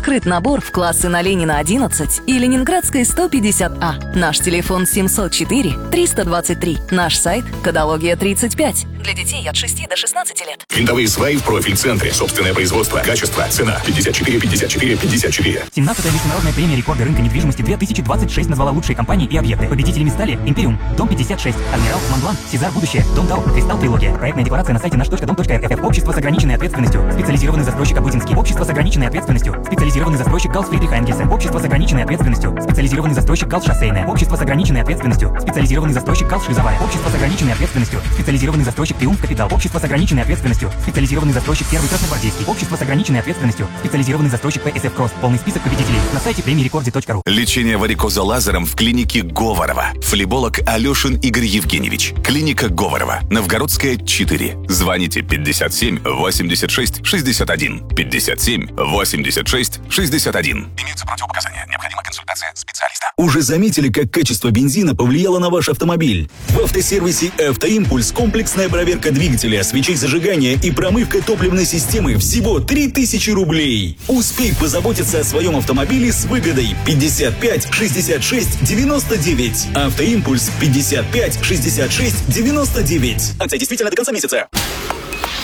Открыт набор в классы на Ленина 11 и Ленинградской 150А. Наш телефон 704-323. Наш сайт «Кодология 35». Для детей от 6 до 16 лет. Винтовые сваи в профиль-центре. Собственное производство. Качество. Цена. 54 54 54. 17-я международная премия рекорда рынка недвижимости 2026 назвала лучшие компании и объекты. Победителями стали Империум, Дом 56, Адмирал, Монблан, Сезар Будущее, Дом Тау, Кристалл Трилогия. Проектная декларация на сайте наш.дом.рф. Общество с ограниченной ответственностью. Специализированный застройщик Обутинский. Общество с ограниченной ответственностью. Специализированный застройщик Калс Фридриха Энгельса. Общество с ограниченной ответственностью. Специализированный застройщик Калс Шоссейное. Общество с ограниченной ответственностью. Специализированный застройщик Калс Шлюзовая. Общество с ограниченной ответственностью. Специализированный застройщик Триумф Капитал. Общество с ограниченной ответственностью. Специализированный застройщик Первый Красногвардейский. Общество с ограниченной ответственностью. Специализированный застройщик ПСФ Кросс. Полный список победителей на сайте премиерекорде.ру. Лечение варикоза лазером в клинике Говорова. Флеболог Алешин Игорь Евгеньевич. Клиника Говорова. Новгородская, 4. Звоните 57 86 61. 57 86 61. Имеются противопоказания. Необходима консультация специалиста. Уже заметили, как качество бензина повлияло на ваш автомобиль? В автосервисе «Автоимпульс» комплексная проверка двигателя, свечей зажигания и промывка топливной системы всего 3000 рублей. Успей позаботиться о своем автомобиле с выгодой 55 66 99. «Автоимпульс» 55 66 99. Акция действительно до конца месяца.